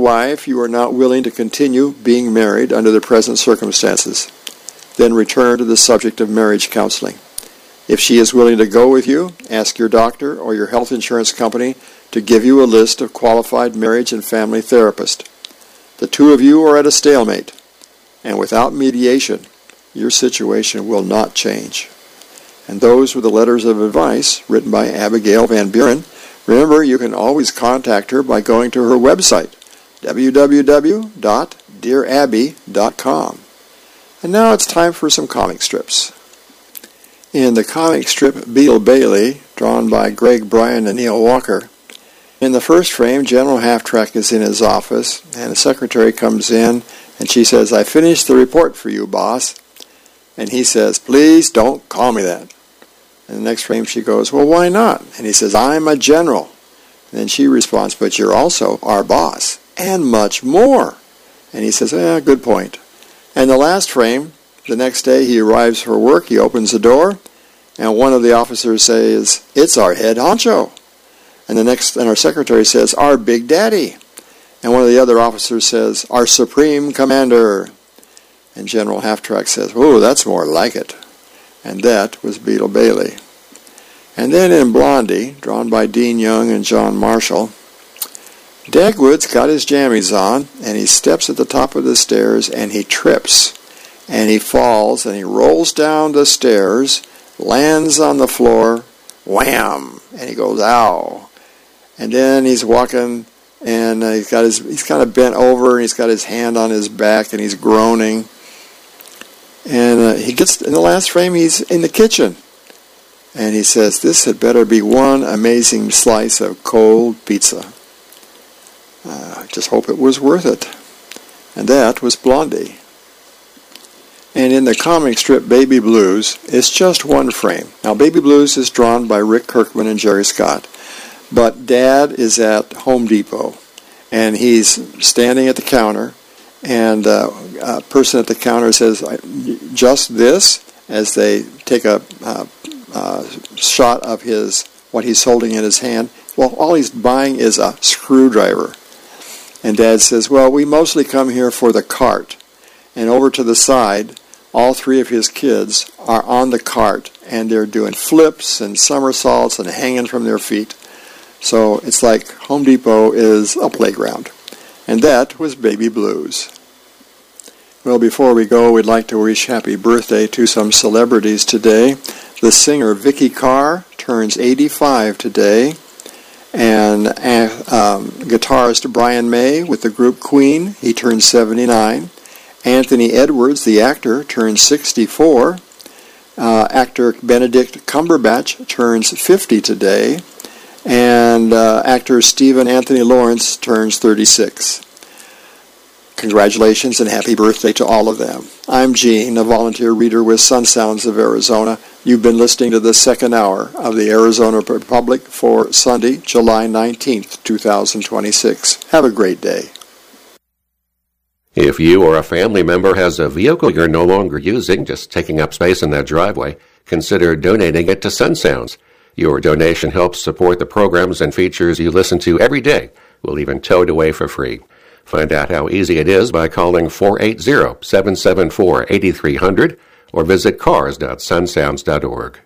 wife you are not willing to continue being married under the present circumstances, then return to the subject of marriage counseling. If she is willing to go with you, ask your doctor or your health insurance company to give you a list of qualified marriage and family therapists. The two of you are at a stalemate, and without mediation, your situation will not change. And those were the letters of advice written by Abigail Van Buren. Remember, you can always contact her by going to her website, www.dearabby.com. And now it's time for some comic strips. In the comic strip Beetle Bailey, drawn by Greg Bryan and Neil Walker, in the first frame, General Half-Track is in his office, and the secretary comes in, and she says, "I finished the report for you, boss." And he says, "Please don't call me that." And the next frame she goes, "Well, why not?" And he says, "I'm a general." And then she responds, "But you're also our boss, and much more." And he says, "Good point." And the last frame, the next day he arrives for work, he opens the door, and one of the officers says, "It's our head honcho." And our secretary says, "Our big daddy." And one of the other officers says, "Our supreme commander." And General Half-Track says, "Oh, that's more like it." And that was Beetle Bailey. And then in Blondie, drawn by Dean Young and John Marshall, Dagwood's got his jammies on, and he steps at the top of the stairs, and he trips. And he falls, and he rolls down the stairs, lands on the floor, wham! And he goes, "Ow!" And then he's walking, and he's kind of bent over, and he's got his hand on his back, and he's groaning. And he gets, in the last frame, he's in the kitchen. And he says, "This had better be one amazing slice of cold pizza. I just hope it was worth it." And that was Blondie. And in the comic strip Baby Blues, it's just one frame. Now, Baby Blues is drawn by Rick Kirkman and Jerry Scott. But Dad is at Home Depot, and he's standing at the counter, and a person at the counter says, "Just this," as they take a shot of what he's holding in his hand. Well, all he's buying is a screwdriver. And Dad says, "Well, we mostly come here for the cart." And over to the side, all three of his kids are on the cart, and they're doing flips and somersaults and hanging from their feet. So it's like Home Depot is a playground. And that was Baby Blues. Well, before we go, we'd like to wish happy birthday to some celebrities today. The singer Vicky Carr turns 85 today. And guitarist Brian May with the group Queen, he turns 79. Anthony Edwards, the actor, turns 64. Actor Benedict Cumberbatch turns 50 today. And actor Stephen Anthony Lawrence turns 36. Congratulations and happy birthday to all of them. I'm Gene, a volunteer reader with Sun Sounds of Arizona. You've been listening to the second hour of the Arizona Republic for Sunday, July 19th, 2026. Have a great day. If you or a family member has a vehicle you're no longer using, just taking up space in that driveway, consider donating it to Sun Sounds. Your donation helps support the programs and features you listen to every day. We'll even tow it away for free. Find out how easy it is by calling 480-774-8300 or visit cars.sunsounds.org.